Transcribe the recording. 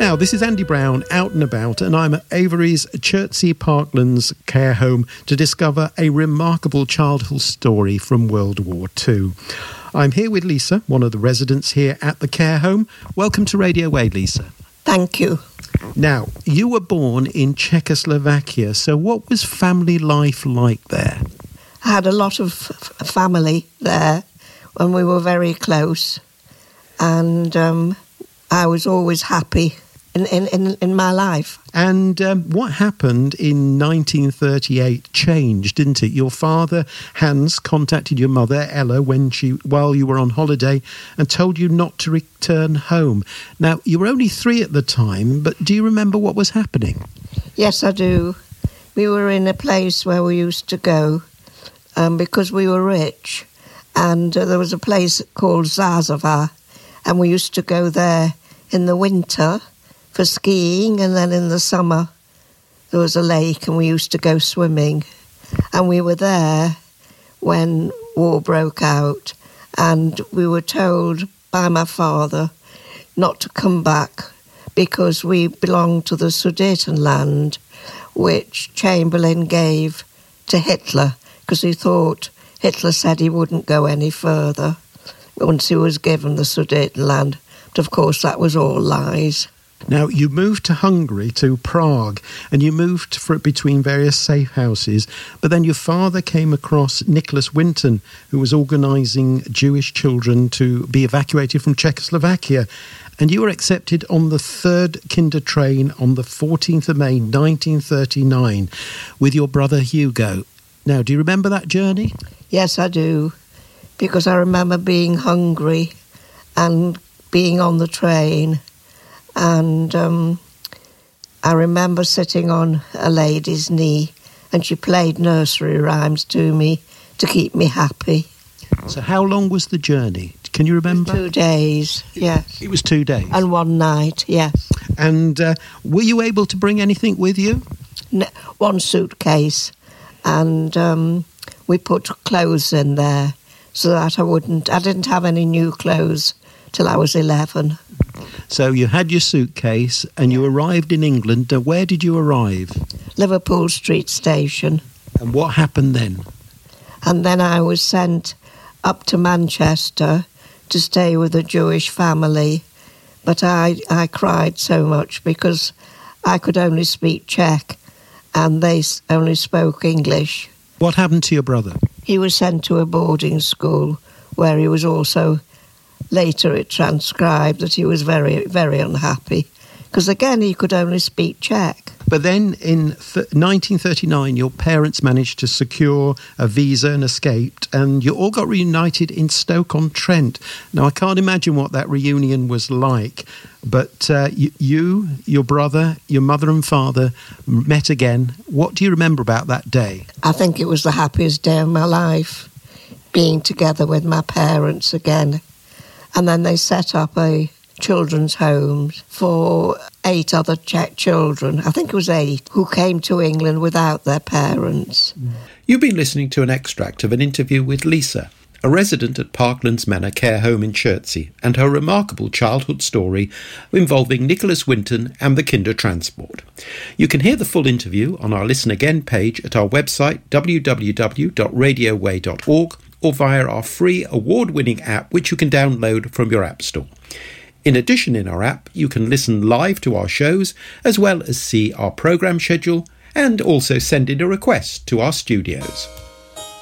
Now, this is Andy Brown, out and about, and I'm at Avery's Chertsey Parklands care home to discover a remarkable childhood story from World War II. I'm here with Lisa, one of the residents here at the care home. Welcome to Radio Way, Lisa. Thank you. Now, you were born in Czechoslovakia, so what was family life like there? I had a lot of family there and we were very close, and I was always happy in my life. And what happened in 1938 changed, didn't it? Your father, Hans, contacted your mother, Ella, while you were on holiday and told you not to return home. Now, you were only 3 at the time, but do you remember what was happening? Yes, I do. We were in a place where we used to go because we were rich, and there was a place called Zazava, and we used to go there in the winter for skiing, and then in the summer there was a lake and we used to go swimming. And we were there when war broke out, and we were told by my father not to come back because we belonged to the Sudetenland, which Chamberlain gave to Hitler because he thought Hitler said he wouldn't go any further once he was given the Sudetenland. But of course that was all lies. Now, you moved to Hungary, to Prague, and you moved between various safe houses, but then your father came across Nicholas Winton, who was organising Jewish children to be evacuated from Czechoslovakia, and you were accepted on the 3rd Kinder train on the 14th of May 1939 with your brother Hugo. Now, do you remember that journey? Yes, I do, because I remember being hungry and being on the train. And I remember sitting on a lady's knee and she played nursery rhymes to me to keep me happy. So how long was the journey? Can you remember? 2 days, yes. It was 2 days? And 1 night, yes. And were you able to bring anything with you? No, 1 suitcase. And we put clothes in there so that I didn't have any new clothes till I was 11. So you had your suitcase and you arrived in England. Where did you arrive? Liverpool Street Station. And what happened then? And then I was sent up to Manchester to stay with a Jewish family. But I cried so much because I could only speak Czech and they only spoke English. What happened to your brother? He was sent to a boarding school where he was also... Later it transcribed that he was very, very unhappy because, again, he could only speak Czech. But then in 1939, your parents managed to secure a visa and escaped, and you all got reunited in Stoke-on-Trent. Now, I can't imagine what that reunion was like, but you, your brother, your mother and father met again. What do you remember about that day? I think it was the happiest day of my life, being together with my parents again. And then they set up a children's home for 8 other Czech children, I think it was 8, who came to England without their parents. You've been listening to an extract of an interview with Lisa, a resident at Parklands Manor Care Home in Chertsey, and her remarkable childhood story involving Nicholas Winton and the Kinder Transport. You can hear the full interview on our Listen Again page at our website www.radioway.org, or via our free award-winning app, which you can download from your app store. In addition, in our app, you can listen live to our shows, as well as see our programme schedule, and also send in a request to our studios.